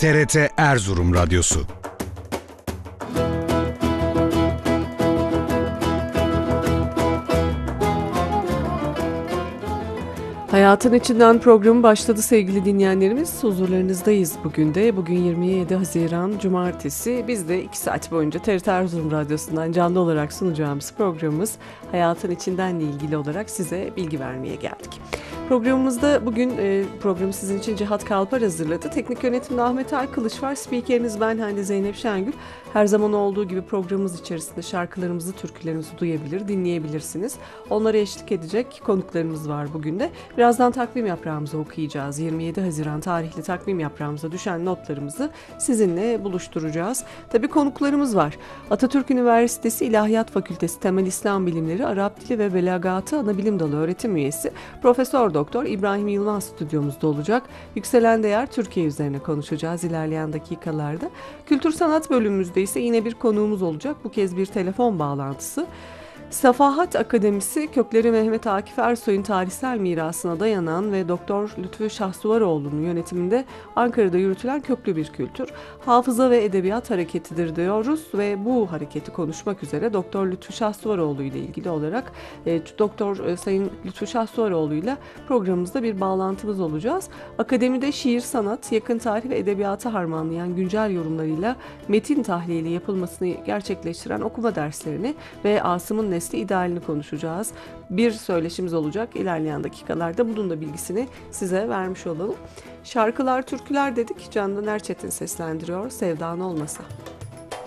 TRT Erzurum Radyosu. Hayatın İçinden programı başladı sevgili dinleyenlerimiz. Huzurlarınızdayız bugün de. Bugün 27 Haziran Cumartesi. Biz de 2 saat boyunca TRT Erzurum Radyosu'ndan canlı olarak sunacağımız programımız Hayatın İçinden ile ilgili olarak size bilgi vermeye geldik. Programımızda bugün programı sizin için Cihat Kalpar hazırladı. Teknik yönetimde Ahmet Aykılıç var. Spikeriniz ben Hande Zeynep Şengül. Her zaman olduğu gibi programımız içerisinde şarkılarımızı, türkülerimizi duyabilir, dinleyebilirsiniz. Onlara eşlik edecek konuklarımız var bugün de. Birazdan takvim yaprağımızı okuyacağız. 27 Haziran tarihli takvim yaprağımıza düşen notlarımızı sizinle buluşturacağız. Tabii konuklarımız var. Atatürk Üniversitesi İlahiyat Fakültesi Temel İslam Bilimleri Arap Dili ve Belagatı Anabilim Dalı öğretim üyesi Profesör Doktor İbrahim Yılmaz stüdyomuzda olacak. Yükselen değer Türkiye üzerine konuşacağız ilerleyen dakikalarda. Kültür sanat bölümümüzde ise yine bir konuğumuz olacak. Bu kez bir telefon bağlantısı. Safahat Akademisi kökleri Mehmet Akif Ersoy'un tarihsel mirasına dayanan ve Doktor Lütfü Şahsuvaroğlu'nun yönetiminde Ankara'da yürütülen köklü bir kültür. Hafıza ve edebiyat hareketidir diyoruz ve bu hareketi konuşmak üzere Doktor Lütfü Şahsuvaroğlu ile ilgili olarak Sayın Lütfü Şahsuvaroğlu ile programımızda bir bağlantımız olacağız. Akademide şiir, sanat, yakın tarih ve edebiyatı harmanlayan güncel yorumlarıyla metin tahlili yapılmasını gerçekleştiren okuma derslerini ve Asım'ın nesli idealini konuşacağız. Bir söyleşimiz olacak ilerleyen dakikalarda. Bunun da bilgisini size vermiş olalım. Şarkılar, türküler dedik. Candan Erçetin seslendiriyor. Sevdan olmasa.